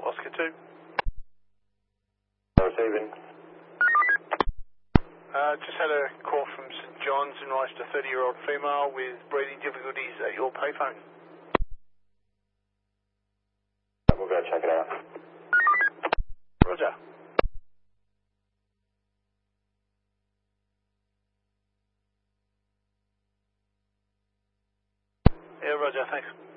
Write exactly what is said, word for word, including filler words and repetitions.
Oscar two. Receiving. Uh, just had a call from St John's in relation to a thirty-year-old female with breathing difficulties at your payphone. We'll go check it out. Roger. Yeah, Roger, thanks.